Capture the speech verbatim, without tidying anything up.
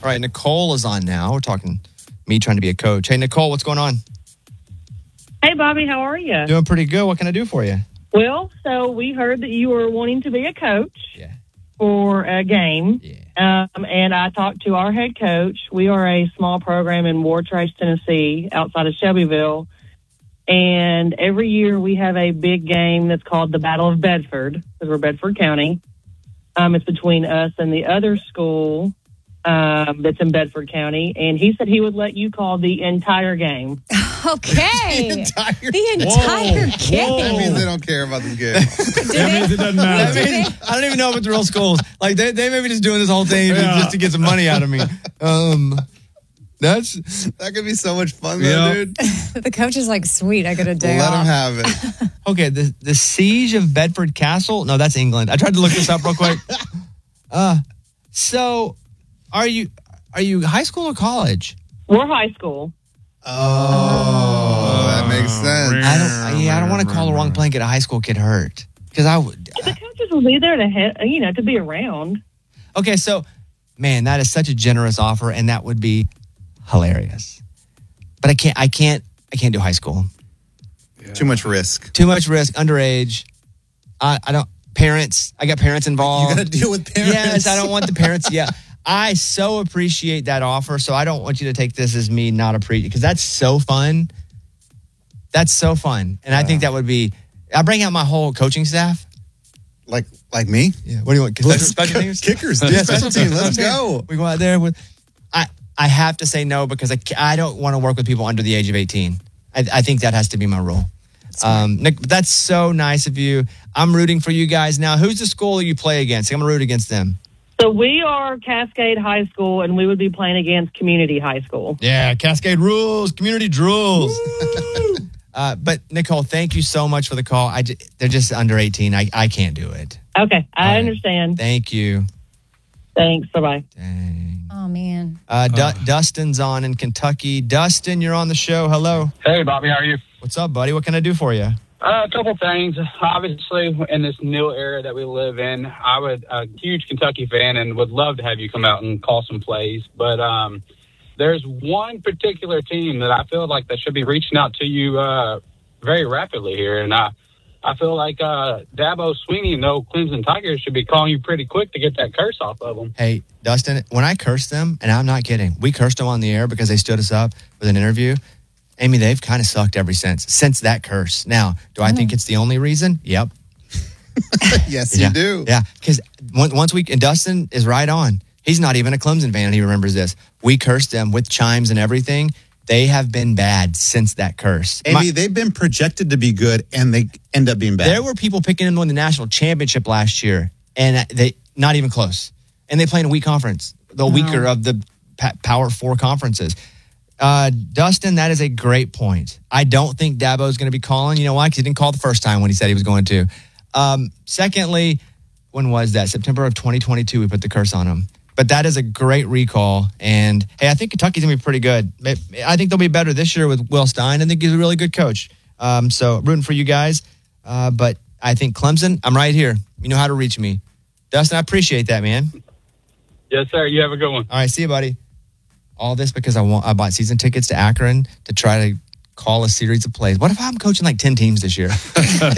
All right, Nicole is on now. We're talking me trying to be a coach. Hey, Nicole, what's going on? Hey, Bobby, how are you? Doing pretty good. What can I do for you? Well, so we heard that you were wanting to be a coach Yeah. for a game. Yeah. Um, and I talked to our head coach. We are a small program in Wartrace, Tennessee, outside of Shelbyville. And every year we have a big game that's called the Battle of Bedford, because we're Bedford County. Um, it's between us and the other school um, that's in Bedford County. And he said he would let you call the entire game. Okay. The entire, The entire Whoa. game. Whoa. that means they don't care about this game. That means it doesn't matter. I mean, I don't even know if it's real schools. Like, they, they may be just doing this whole thing just, Yeah. just to get some money out of me. Um, that's... That could be so much fun, though, Yeah. dude. The coach is like, sweet, I got a day Let off. them have it. Okay, the, the Siege of Bedford Castle? No, that's England. I tried to look this up real quick. Uh, so, are you are you high school or college? We're high school. Oh, that makes sense. I don't. Yeah, I don't want to call the wrong play and get a high school kid hurt because I would. The coaches will be there to, he- you know, to be around. Okay, so man, that is such a generous offer, and that would be hilarious. But I can't. I can't. I can't do high school. Too much risk. Too much risk. Underage. I. I don't. Parents. I got parents involved. You got to deal with parents. Yes, I don't want the parents. Yeah, I so appreciate that offer. So I don't want you to take this as me not appreciating because that's so fun. That's so fun, and I think that would be. I bring out my whole coaching staff. Like like me? Yeah. What do you want? Let's Special teams? Kickers. Yeah, Special team. Let's Okay. go. We go out there with. I I have to say no because I, ca- I don't want to work with people under the age of eighteen. I, I think that has to be my rule. Um, Nick, that's so nice of you. I'm rooting for you guys now. Who's the school you play against? I'm gonna root against them. So we are Cascade High School, and we would be playing against Community High School. Yeah, Cascade rules, community drools. uh, but Nicole, thank you so much for the call. I j- they're just under eighteen. I, I can't do it. Okay, I All right. understand. Thank you. Thanks. Bye-bye. Dang. Oh, man. Uh, Du- Dustin's on in Kentucky. Dustin, you're on the show. Hello. Hey, Bobby, how are you? What's up, buddy? What can I do for you? Uh, a couple things. Obviously, in this new era that we live in, I would a huge Kentucky fan and would love to have you come out and call some plays. But um, there's one particular team that I feel like that should be reaching out to you uh, very rapidly here, and I I feel like uh, Dabo Sweeney and the Clemson Tigers should be calling you pretty quick to get that curse off of them. Hey, Dustin, when I cursed them, and I'm not kidding, we cursed them on the air because they stood us up with an interview. Amy, they've kind of sucked ever since, since that curse. Now, do I think it's the only reason? Yep. Yes, Yeah. you do. Yeah, because once we, and Dustin is right on. He's not even a Clemson fan, and he remembers this. We cursed them with chimes and everything. They have been bad since that curse. Amy, My- they've been projected to be good, and they end up being bad. There were people picking them to win the national championship last year, and they not even close. And they play in a weak conference, the weaker of the pa- Power Four conferences. Uh, Dustin, that is a great point. I don't think Dabo is going to be calling. You know why? Because he didn't call the first time when he said he was going to. Um, secondly, when was that? September of twenty twenty-two, we put the curse on him. But that is a great recall. And, hey, I think Kentucky's going to be pretty good. I think they'll be better this year with Will Stein. I think he's a really good coach. Um, so, rooting for you guys. Uh, but I think Clemson, I'm right here. You know how to reach me. Dustin, I appreciate that, man. Yes, sir. You have a good one. All right, see you, buddy. All this because I want I bought season tickets to Akron to try to call a series of plays. What if I'm coaching like ten teams this year?